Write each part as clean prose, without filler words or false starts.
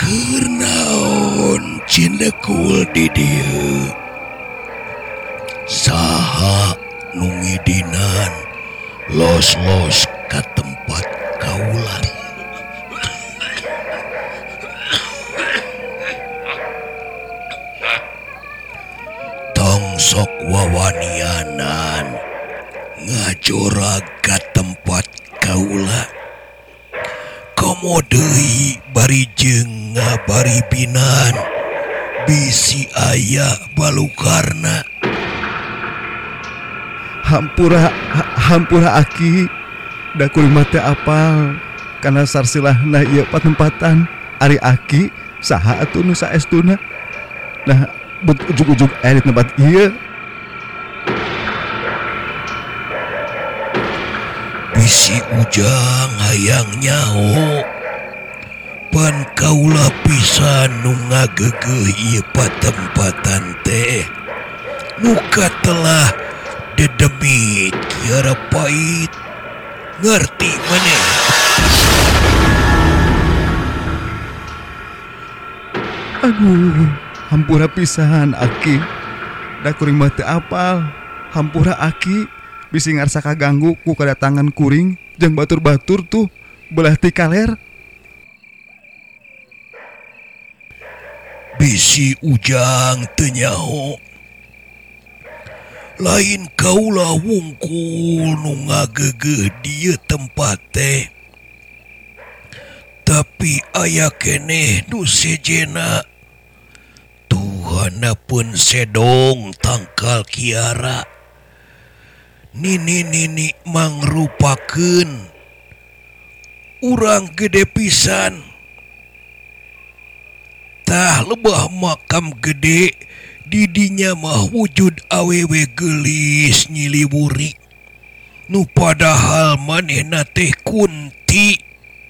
Naon cinekul di dieu saha nu ngidinan los-los ka tempat kaula. Tong sok wawanianan ngajorag ka tempat kaula. Komo deui bari jeung ngabaribinan bisi aya balukarna. Hampura Aki da kuring mah teu apal kana sarsilahna ieu patempatan. Ari Aki saha atuh nu saestuna? Nah, ujug-ujug aya di tempat ieu. Bisi Ujang hayang nyaho pan kaula pisan nu ngageugeuh ieu patempatan teh nu katelah dedemit kiara pait. Ngerti maneh? Aduh, hampura pisan Aki. Da kuring mah teu apal. Hampura Aki bisi ngarsa kaganggu ku kedatangan kuring jeung batur-batur tuh belah ti kaler. Bisi Ujang teu nyaho. Lain kaula wungkul nu ngageugeuh dieu tempat teh. Tapi aya keneh nu sejena Tuhana pun sedong tangkal kiara. Nini mangrupakeun urang gede pisan. Tah lebah makam gede didinya mah wujud awewe gelis nyiliwuri. Nu padahal manehna teh kunti.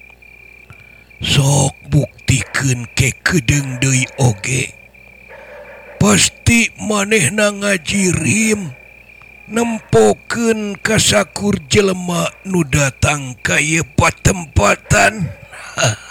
Sok buktikeun ke kedeung deui oge. Pasti manehna ngajirim nempokeun ka sakur jelema nu datang ka ieu patempatan.